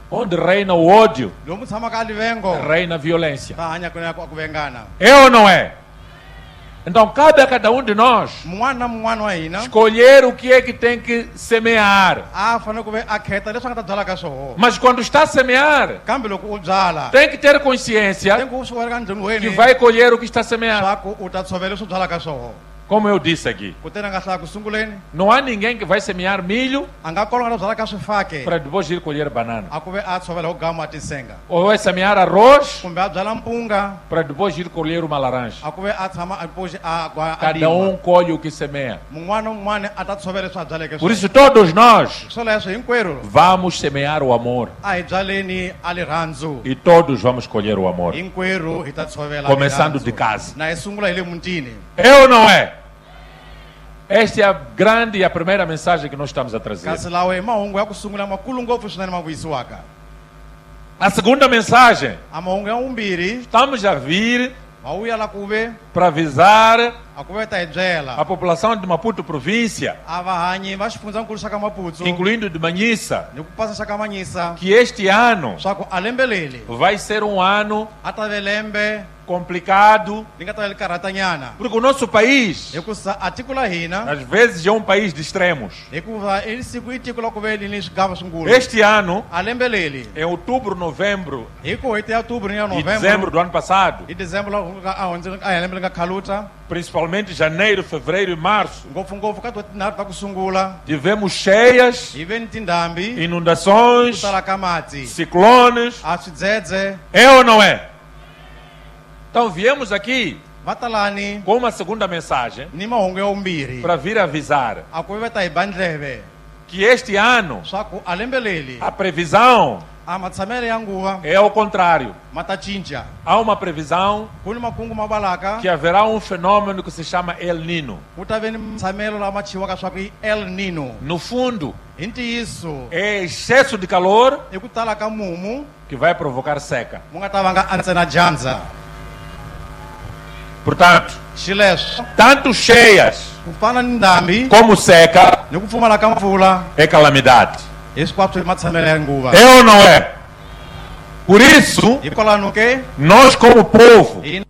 onde reina o ódio, lomu tshama ka livengo reina a violência. ta hanya ku vengana. É ou não é? Então cabe a cada um de nós Mun'wana na mun'wana wa hina escolher o que é que tem que semear. a fanele ku ve a kheta leswi a nga ta byala ka swona. Mas quando está a semear, Kambe loko u byala tem que ter consciência tenku u swi vona ka ndyangu que wena vai colher o que está a semear. swaku u ta tshovela leswi u byala ka swona. Como eu disse aqui, Kutani a nga hlaya ku sunguleni não há ninguém que vai semear milho a nga kona a nga ta byala ka swifaki para depois ir colher banana. a ku ve a tshovela ku gama a tinsenga Ou vai semear arroz kumbe a byala mpunga para depois ir colher uma laranja. a ku ve a tshama a poxi a Cada um colhe o que semeia. mun'wana na mun'wana a ta tshovela leswi a byaleke Por swona. isso todos nós Swoleswo hinkwerhu vamos semear o amor a hi byaleni a rirhandzu e todos vamos colher o amor. hinkwerhu hi ta tshovela Começando rirhandzu. de casa. na hi sungula hi le mutini. É ou não é? Esta é a grande e a primeira mensagem que nós estamos a trazer. kasi lawa hi mahungu ya ku sungula makulu ngopfu swinene ma vuyisiwaka. A segunda mensagem, A mahungu ya vumbirhi estamos a vir ma vuya la ku ve para avisar a ku ve ta hi byela a população de Maputo província, a vahanyi va xifundzankulu xa ka Maputsu incluindo de Manhissa, ni ku pasa xa ka Manyisa que este ano swa ku a lembe leli vai ser um ano a ta ve lembe complicado, li nga ta ve li karhatanyana porque o nosso país, hikusa a tiko la hina às vezes, é um país de extremos. hikuva i siku i tiko la ku ve li ni swigava swikulu. Este ano, A lembe leli em outubro, novembro hi ku hiti ya outubro ni ya e dezembro novembro do ano passado, hi december a hi lembe li nga khaluta principalmente janeiro, fevereiro e março, ngopfungopfu ka tinharhu ta ku sungula tivemos cheias, hi ve ni tindhambi ku inundações, tala ka mati ciclones. a swidzedze. É ou não é? Então viemos aqui Va talani com uma segunda mensagem ni mahungu ya vumbirhi para vir avisar a ku ve ta hi ba ndleve que este ano swa ku a lembe leli a previsão a matshamelo ya nguva é ao contrário. ma ta cinca. Há uma previsão Ku ni makungu ma valaka que haverá um fenômeno que se chama El Nino. ku ta ve ni matshamelo lama chiwaka swa ku i El Nino. No fundo, Hi ntiyiso é excesso de calor i ku tala ka mumu que vai provocar seca. mu nga ta vanga a ntsena dyandza. Portanto, Xileswo tanto cheias ku fana ni ndhambi como seca ni ku pfumala ka mpfula é calamidade. hinkwaswo hi matshamelo ya nguva. É ou não é? Por isso, hikwalaho ke nós como povo hina